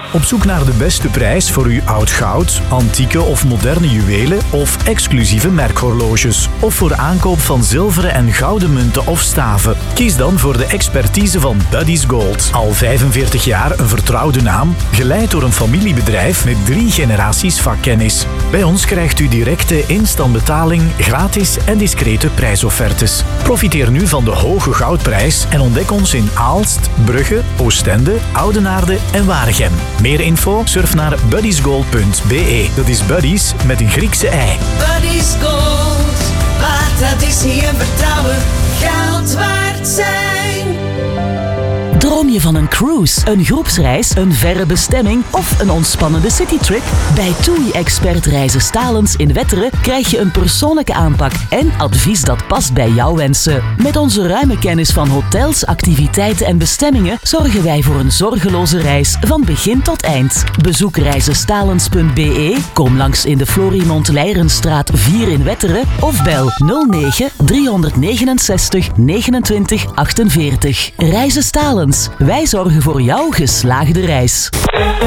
Op zoek naar de beste prijs voor uw oud goud, antieke of moderne juwelen of exclusieve merkhorloges. Of voor aankoop van zilveren en gouden munten of staven. Kies dan voor de expertise van Buddy's Gold. Al 45 jaar een vertrouwde naam, geleid door een familiebedrijf met 3 generaties vakkennis. Bij ons krijgt u directe instantbetaling, gratis en discrete prijsoffertes. Profiteer nu van de hoge goudprijs en ontdek ons in Aalst, Brugge, Oostende, Oudenaarde en Waregem. Meer info? Surf naar buddysgold.be. Dat is Buddies met een Griekse ei. Buddy's Gold, waar traditie en vertrouwen geld waard zijn. Droom je van een cruise, een groepsreis, een verre bestemming of een ontspannende citytrip? Bij TUI-expert Reizen Stalens in Wetteren krijg je een persoonlijke aanpak en advies dat past bij jouw wensen. Met onze ruime kennis van hotels, activiteiten en bestemmingen zorgen wij voor een zorgeloze reis van begin tot eind. Bezoek reizenstalens.be, kom langs in de Florimond Leirenstraat 4 in Wetteren of bel 09 369 29 48. Reizen Stalens. Wij zorgen voor jouw geslaagde reis.